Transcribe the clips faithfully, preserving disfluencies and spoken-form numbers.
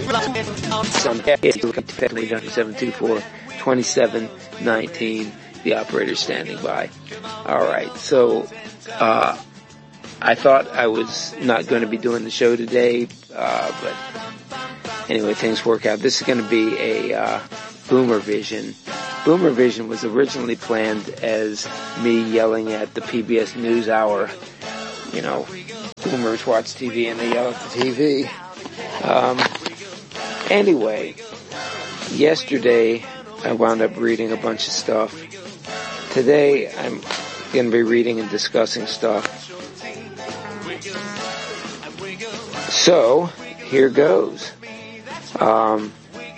seven two four, two seven one nine. The operator standing by. All right, so uh, I thought I was not going to be doing the show today, uh, but anyway, things work out. This is going to be a uh, Boomer Vision. Boomer Vision was originally planned as me yelling at the P B S NewsHour. You know, boomers watch T V and they yell at the T V. Um, anyway, yesterday I wound up reading a bunch of stuff. Today I'm going to be reading and discussing stuff. So, here goes. Um,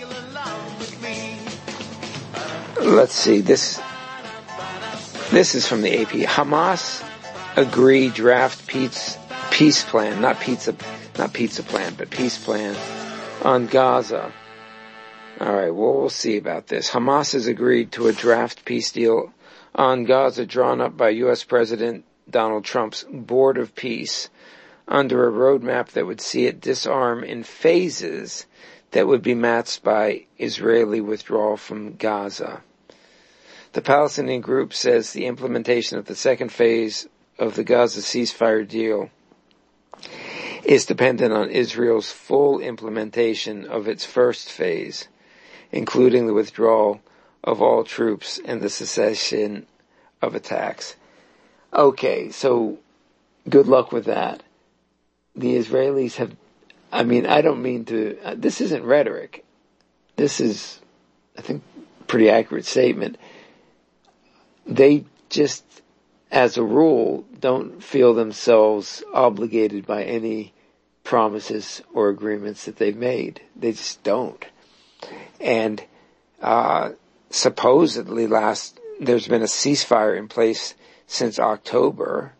let's see, this, this is from the A P. Hamas agreed draft peace, peace plan, not pizza, not pizza plan, but peace plan on Gaza. Alright, well, we'll see about this. Hamas has agreed to a draft peace deal on Gaza drawn up by U S President Donald Trump's Board of Peace under a roadmap that would see it disarm in phases that would be matched by Israeli withdrawal from Gaza. The Palestinian group says the implementation of the second phase of the Gaza ceasefire deal is dependent on Israel's full implementation of its first phase, including the withdrawal of all troops and the cessation of attacks. Okay, so good luck with that. The Israelis have, I mean, I don't mean to, uh, this isn't rhetoric. This is, I think, a pretty accurate statement. They just, as a rule, don't feel themselves obligated by any promises or agreements that they've made. They just don't. And, uh, supposedly last, there's been a ceasefire in place since October.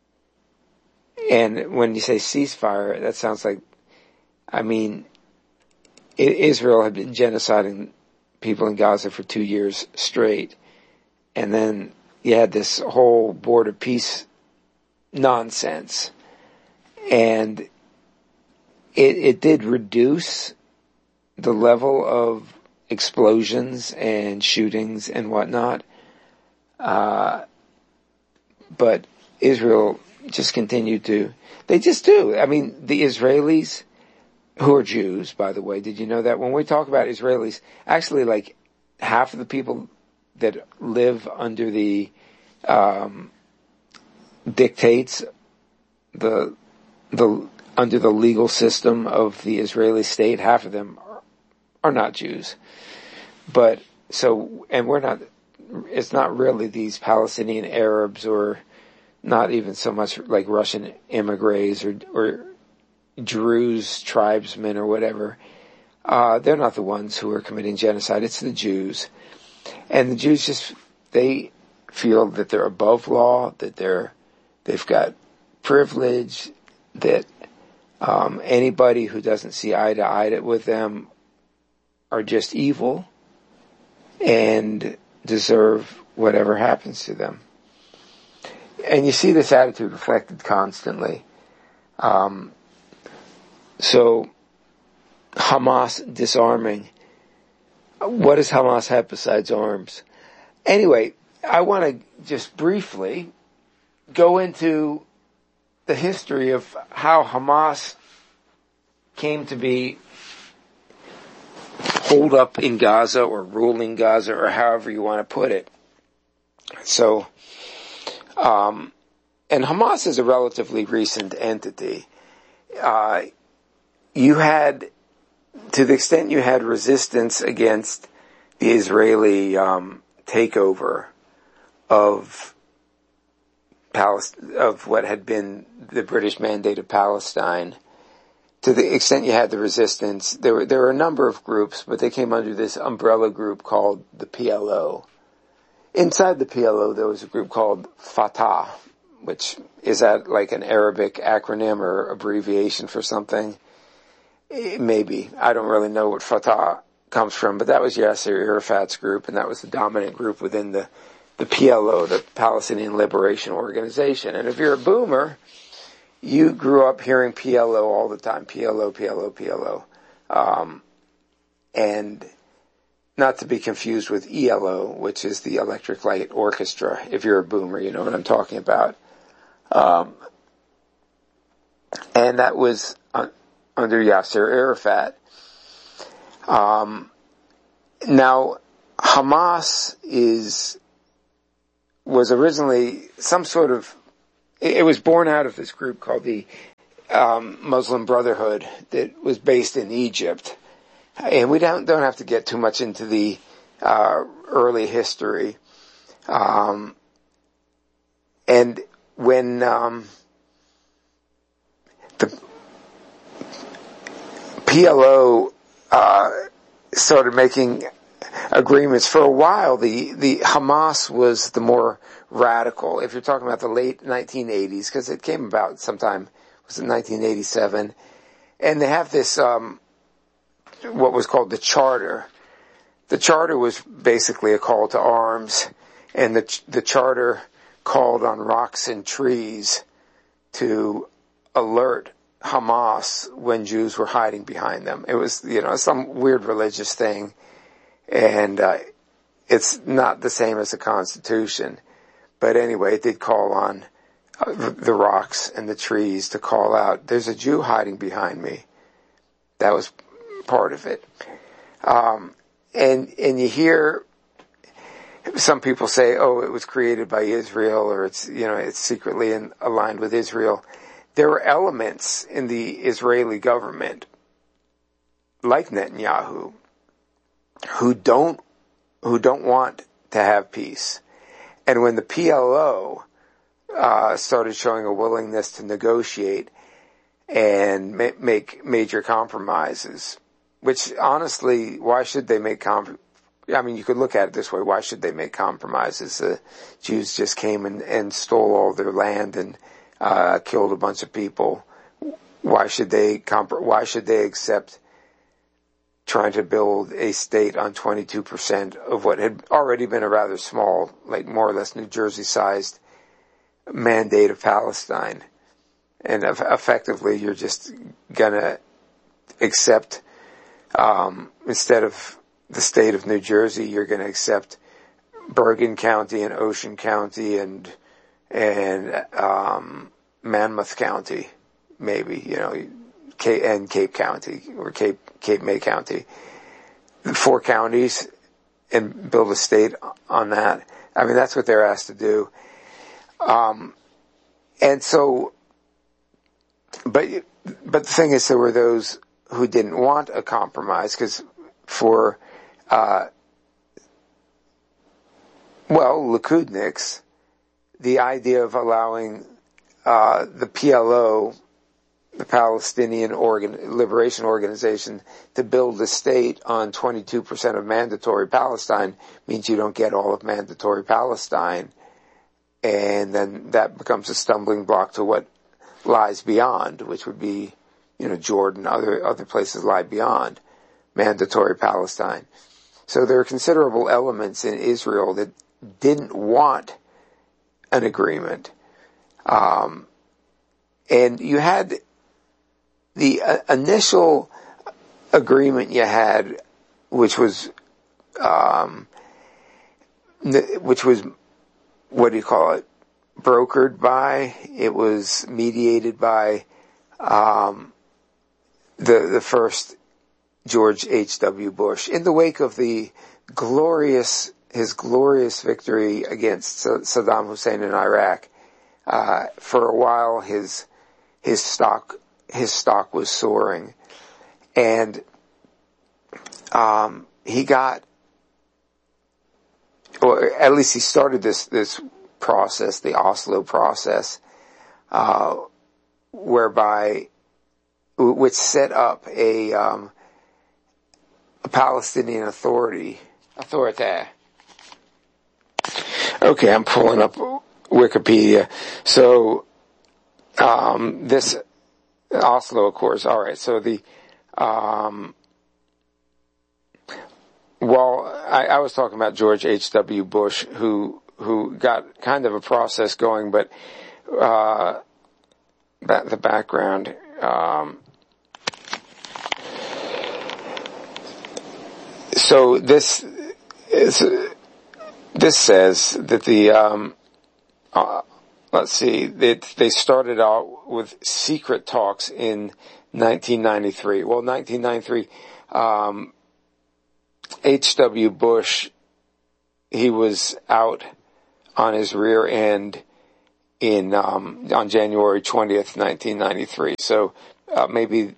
And when you say ceasefire, that sounds like, I mean, Israel had been genociding people in Gaza for two years straight. And then you had this whole Board of Peace nonsense. And it, it did reduce the level of explosions and shootings and whatnot. Uh, but Israel just continued to, they just do. I mean, the Israelis, who are Jews, by the way, did you know that? When we talk about Israelis, actually like half of the people that live under the, um, dictates, the, the, under the legal system of the Israeli state, half of them are, are not Jews. But, so, and we're not, it's not really these Palestinian Arabs or not even so much like Russian immigrants or, or Druze tribesmen or whatever. Uh, they're not the ones who are committing genocide. It's the Jews. And the Jews just, they feel that they're above law, that they're, they've got privilege, that, um, anybody who doesn't see eye to eye with them are just evil and deserve whatever happens to them. And you see this attitude reflected constantly. Um, so, Hamas disarming. What does Hamas have besides arms? Anyway, I want to just briefly go into the history of how Hamas came to be holed up in Gaza or ruling Gaza or however you want to put it. So, um, and Hamas is a relatively recent entity. Uh, you had, to the extent you had resistance against the Israeli um, takeover of Palestine, of what had been the British Mandate of Palestine, to the extent you had the resistance, there were there were a number of groups, but they came under this umbrella group called the P L O. Inside the P L O, there was a group called Fatah, which is that like an Arabic acronym or abbreviation for something? Maybe. I don't really know what Fatah comes from, but that was Yasser Arafat's group, and that was the dominant group within the, the P L O, the Palestinian Liberation Organization. And if you're a boomer, you grew up hearing P L O all the time. P L O, P L O, P L O. Um, and not to be confused with E L O, which is the Electric Light Orchestra. If you're a boomer, you know what I'm talking about. Um, and that was uh, under Yasser Arafat. Um, now, Hamas is was originally some sort of, it was born out of this group called the um, Muslim Brotherhood that was based in Egypt. And we don't don't have to get too much into the uh, early history. Um, and when um, the P L O uh, started making agreements for a while, the the Hamas was the more radical. If you're talking about the late nineteen eighties, because it came about sometime, was it nineteen eighty-seven, and they have this. Um, what was called the Charter. The Charter was basically a call to arms, and the the Charter called on rocks and trees to alert Hamas when Jews were hiding behind them. It was, you know, some weird religious thing, and uh, it's not the same as the Constitution. But anyway, it did call on uh, the rocks and the trees to call out, "There's a Jew hiding behind me." That was part of it. Um, and, and you hear some people say, oh, it was created by Israel, or it's, you know, it's secretly in, aligned with Israel. There are elements in the Israeli government, like Netanyahu, who don't, who don't want to have peace. And when the P L O, uh, started showing a willingness to negotiate and ma- make major compromises, which, honestly, why should they make comp? I mean, you could look at it this way. Why should they make compromises? The Jews just came and, and stole all their land and uh, killed a bunch of people. Why should they comp- Why should they accept trying to build a state on twenty-two percent of what had already been a rather small, like more or less New Jersey-sized mandate of Palestine? And effectively, you're just gonna accept, um, instead of the state of New Jersey, you're gonna accept Bergen County and Ocean County and, and, um, Monmouth County, maybe, you know, Cape, and Cape County, or Cape, Cape May County. Four counties, and build a state on that. I mean, that's what they're asked to do. Um, and so, But but the thing is, there were those who didn't want a compromise, because for, uh, well, Likudniks, the idea of allowing uh, the P L O, the Palestinian Organ- Liberation Organization, to build a state on twenty-two percent of mandatory Palestine means you don't get all of mandatory Palestine, and then that becomes a stumbling block to what lies beyond, which would be, you know, Jordan, other other places lie beyond mandatory Palestine. So there are considerable elements in Israel that didn't want an agreement. Um, and you had the uh, initial agreement you had, which was, um, which was, what do you call it? Brokered by, it was mediated by um, the the first George H W. Bush in the wake of the glorious his glorious victory against Saddam Hussein in Iraq. Uh, for a while, his his stock his stock was soaring, and um, he got, or at least he started this this. process, the Oslo process, uh, whereby, which set up a, um, a Palestinian authority, authority. Okay, I'm pulling up Wikipedia. So, um, this Oslo Accords. All right. So the, um, well, I, I was talking about George H W. Bush, who who got kind of a process going, but uh, that, the background. Um, So this is, this says that the, um, uh, let's see, they, they started out with secret talks in nineteen ninety-three. Well, nineteen ninety-three, um, H W. Bush, he was out on his rear end in, um, on January twentieth, nineteen ninety-three. So, uh, maybe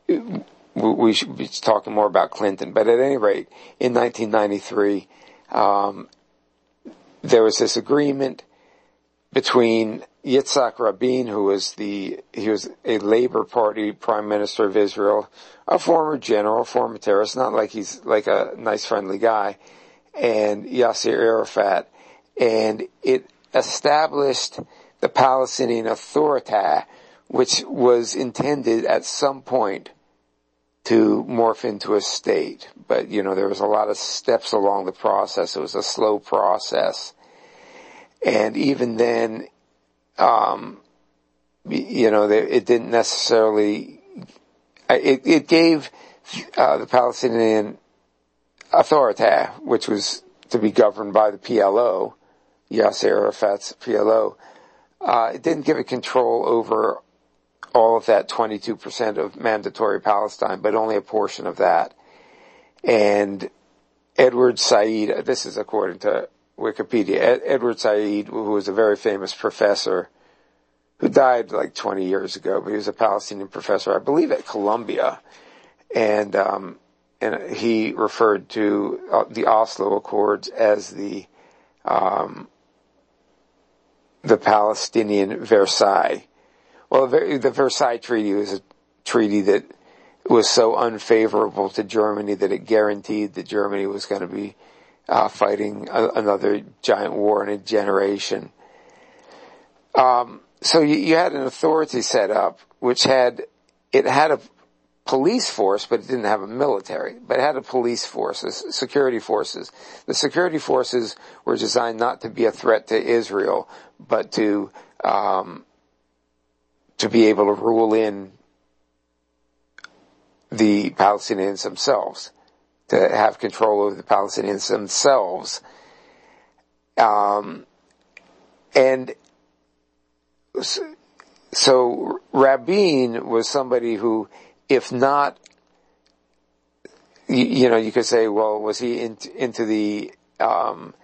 we should be talking more about Clinton. But at any rate, in nineteen ninety-three, um, there was this agreement between Yitzhak Rabin, who was the, he was a Labor Party Prime Minister of Israel, a former general, former terrorist, not like he's like a nice friendly guy, and Yasser Arafat, and it established the Palestinian Authority, which was intended at some point to morph into a state. But, you know, there was a lot of steps along the process. It was a slow process. And even then, um, you know, it didn't necessarily, it, it gave uh, the Palestinian Authority, which was to be governed by the P L O, Yasser Arafat's P L O, uh, it didn't give it control over all of that twenty-two percent of mandatory Palestine, but only a portion of that. And Edward Said, this is according to Wikipedia, Ed, Edward Said, who was a very famous professor, who died like twenty years ago, but he was a Palestinian professor, I believe at Columbia, and um, and he referred to uh, the Oslo Accords as the um, the Palestinian Versailles. Well, the Versailles Treaty was a treaty that was so unfavorable to Germany that it guaranteed that Germany was going to be uh, fighting a, another giant war in a generation. Um, so you, you had an authority set up which had, it had a police force, but it didn't have a military, but it had a police forces, security forces. The security forces were designed not to be a threat to Israel, but to, um, to be able to rule in the Palestinians themselves, to have control over the Palestinians themselves. Um, and so Rabin was somebody who, if not, you, you know, you could say, well, was he in, into the, um,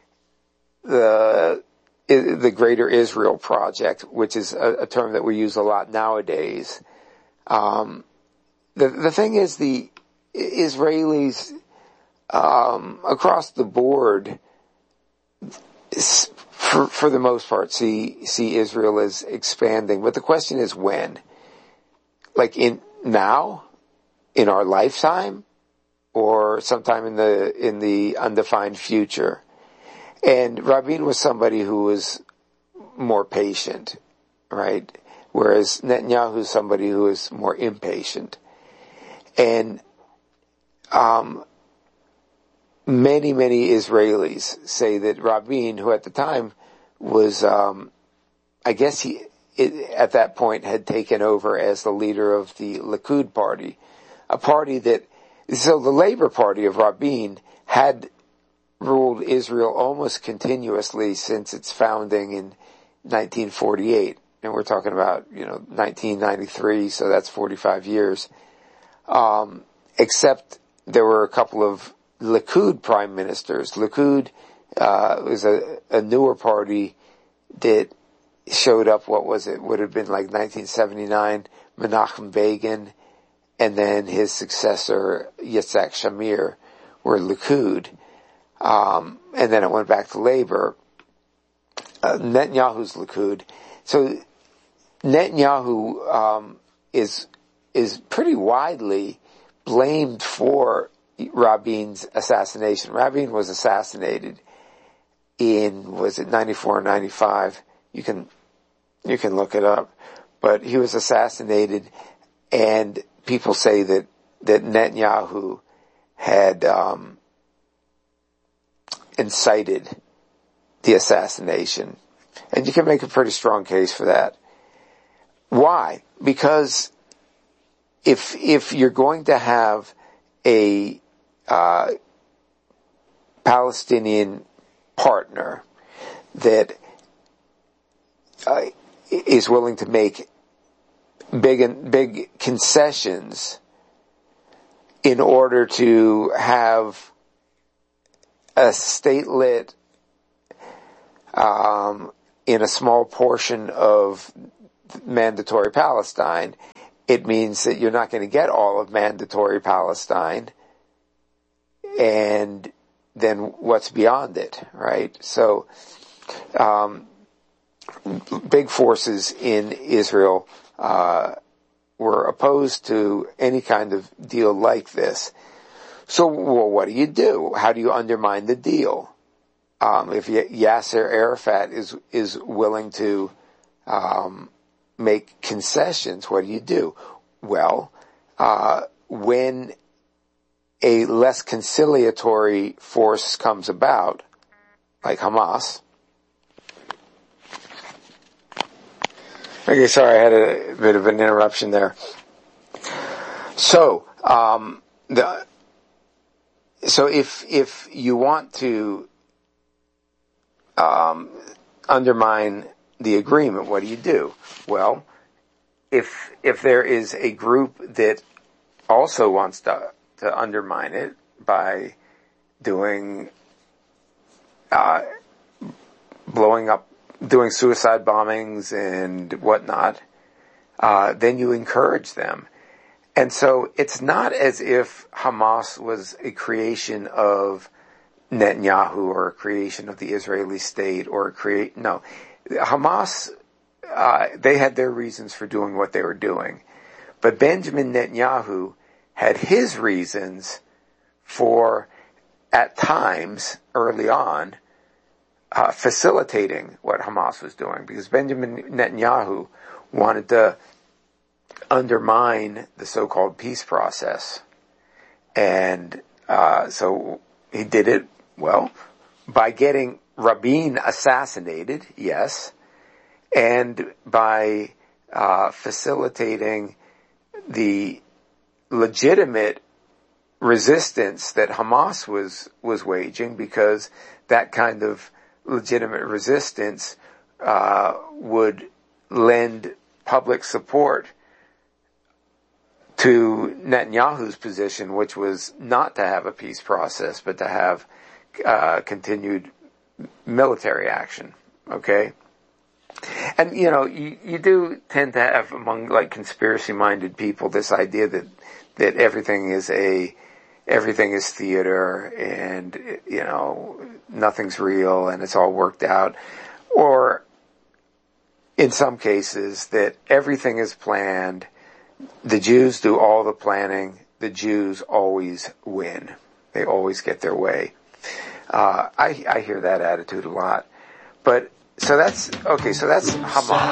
the, the Greater Israel Project, which is a, a term that we use a lot nowadays. Um, the, the thing is, the Israelis, um, across the board, for, for the most part, see, see Israel as expanding. But the question is when? Like in, now? In our lifetime? Or sometime in the, in the undefined future? And Rabin was somebody who was more patient, right? Whereas Netanyahu is somebody who is more impatient. And um, many, many Israelis say that Rabin, who at the time was, um, I guess he, it, at that point had taken over as the leader of the Likud party, a party that, so the Labor Party of Rabin had ruled Israel almost continuously since its founding in nineteen forty-eight. And we're talking about, you know, nineteen ninety-three, so that's forty-five years. Um, except there were a couple of Likud prime ministers. Likud, uh, was a, a newer party that showed up, what was it, would have been like nineteen seventy-nine, Menachem Begin, and then his successor, Yitzhak Shamir, were Likud. Um, and then it went back to Labor. Uh, Netanyahu's Likud. So Netanyahu um, is is pretty widely blamed for Rabin's assassination. Rabin was assassinated in, was it ninety-four or ninety-five? You can you can look it up. But he was assassinated, and people say that that Netanyahu had um, incited the assassination. And you can make a pretty strong case for that. Why? Because if if you're going to have a uh, Palestinian partner that uh, is willing to make big and big concessions in order to have a statelet um, in a small portion of mandatory Palestine, it means that you're not going to get all of mandatory Palestine, and then what's beyond it, right? So, um, big forces in Israel uh, were opposed to any kind of deal like this. So, well, what do you do? How do you undermine the deal? Um, if Yasser Arafat is is willing to um, make concessions, what do you do? Well, uh, when a less conciliatory force comes about, like Hamas. Okay, sorry, I had a bit of an interruption there. So, um, the so if if you want to um, undermine the agreement, what do you do? Well, if if there is a group that also wants to to undermine it by doing uh, blowing up, doing suicide bombings and whatnot, uh, then you encourage them. And so it's not as if Hamas was a creation of Netanyahu or a creation of the Israeli state or a create, no. Hamas, uh, they had their reasons for doing what they were doing. But Benjamin Netanyahu had his reasons for, at times, early on, uh, facilitating what Hamas was doing. Because Benjamin Netanyahu wanted to undermine the so-called peace process. And uh, so he did it, well, by getting Rabin assassinated, yes, and by uh, facilitating the legitimate resistance that Hamas was was waging, because that kind of legitimate resistance uh, would lend public support to Netanyahu's position, which was not to have a peace process, but to have uh, continued military action. Okay? And, you know, you, you do tend to have among, like, conspiracy-minded people this idea that, that everything is a, everything is theater and, you know, nothing's real and it's all worked out. Or, in some cases, that everything is planned. The Jews do all the planning. The Jews always win. They always get their way. Uh, I, I hear that attitude a lot. But, so that's, okay, so that's Hamas.